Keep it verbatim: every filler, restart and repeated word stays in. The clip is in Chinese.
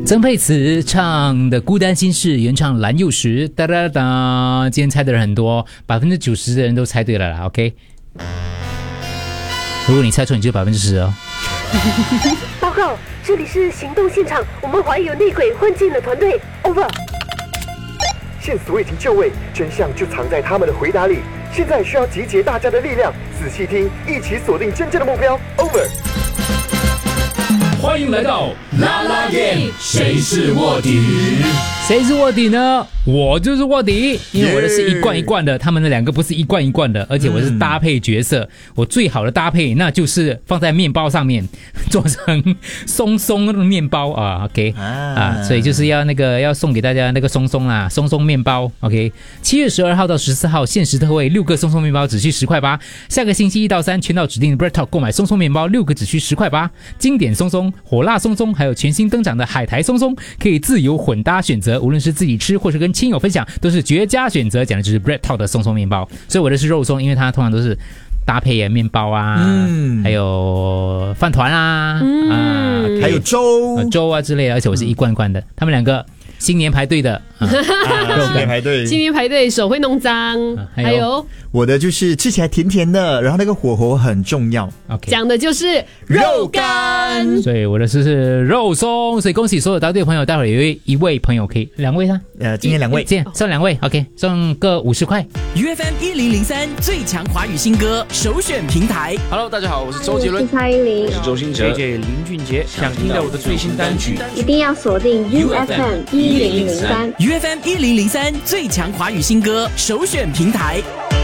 曾沛慈唱的《孤单心事》，原唱蓝又时，哒哒哒。今天猜的人很多，百分之九十的人都猜对了啦。OK， 如果你猜错，你就百分之十哦。 报告，这里是行动现场，我们怀疑有内鬼混进了团队。Over。 线索已经就位，真相就藏在他们的回答里。现在需要集结大家的力量，仔细听，一起锁定真正的目标。Over。 欢迎来到啦啦 game， 谁是卧底？ 谁是卧底呢？我就是卧底，因为我的是一罐一罐的，他们的两个不是一罐一罐的，而且我是搭配角色，嗯、我最好的搭配那就是放在面包上面，做成松松的面包啊 ，OK 啊, 啊，所以就是要那个要送给大家那个松松啦，松松面包 ，OK。七月十二号到十四号限时特惠，六个松松面包只需十块八。下个星期一到三，全到指定的 Bread Talk 购买松松面包，六个只需十块八。经典松松、火辣松松，还有全新登场的海苔松松，可以自由混搭选择，无论是自己吃或是跟亲友分享，都是绝佳选择。讲的就是 Bread Talk 的松松面包，所以我的是肉松，因为它通常都是搭配的面包啊，嗯、还有饭团啊，嗯、啊， 还有粥、 呃、粥啊之类的，而且我是一罐罐的。他们两个新年排队的，啊、 新年排队， 新年排队手会弄脏，啊、还, 有还有我的就是吃起来甜甜的，然后那个火候很重要。 OK， 讲的就是肉干， 所以我的是是肉松，所以恭喜所有答对的朋友，待会儿有一一位朋友可以两位呢， 呃，今天两位， 今天送两位 ，OK， 送个五十块。 U F M 一零零三最强华语新歌首选平台。 Hello， 大家好，我是周杰伦， 我是蔡依林， 我是周兴哲 ，J J 林俊杰。 想听到我的最新单曲， 一定要锁定 U F M 一零零三 U F M 一零零三最强华语新歌首选平台。